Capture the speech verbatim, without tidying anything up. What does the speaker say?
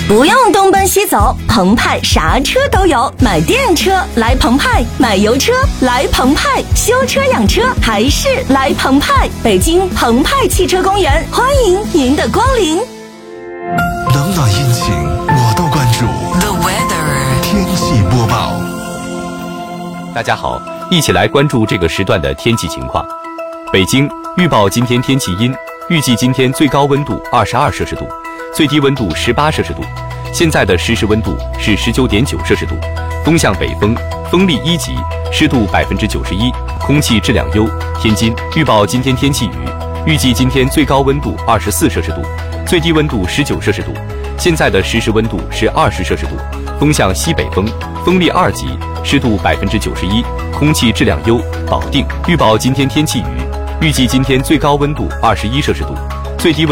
不用东奔西走，澎湃啥车都有。买电车来澎湃，买油车来澎湃，修车养车还是来澎湃。北京澎湃汽车公园，欢迎您的光临。 冷暖阴晴我都关注。 The weather 天气播报。 大家好，一起来关注这个时段的天气情况。北京预报今天天气阴，预计今天最高温度二十二摄氏度，最低温度十八摄氏度。现在的实时温度是十九点九摄氏度，风向北风，风力一级，湿度百分之九十一，空气质量优。天津预报今天天气雨，预计今天最高温度二十四摄氏度，最低温度十九摄氏度。现在的实时温度是二十摄氏度，风向西北风，风力二级，湿度百分之九十一，空气质量优。保定预报今天天气雨，预计今天最高温度二十一摄氏度，最低温